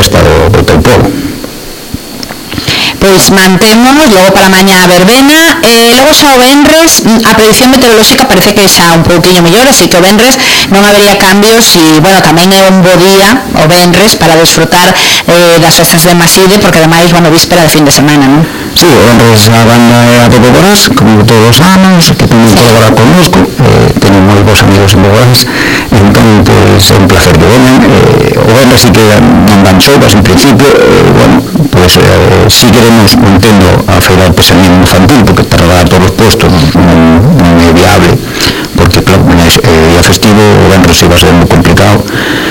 festa do teu povo. Pois mantemos, logo para mañá a verbena, logo xa o venres a predicción meteorolóxica parece que xa un pouquiño mellor, así que o venres non habería cambios e, bueno, tamén é un bo día o venres para disfrutar das festas de Maside, porque ademais, bueno, víspera de fin de semana, non? Sí, o venres a banda é a Pepe Borás, como todos os anos, que tamén colabora connosco, teñen moi bons amigos en Borás, entón, pois, é un placer que venan. O venres sí que non dan sobas en principio, bueno, pois, si queremos mantendo a feira de artesanía infantil, porque trasladar todos os postos non é viable, porque claro, é festivo, o venres se va a ser moi complicado,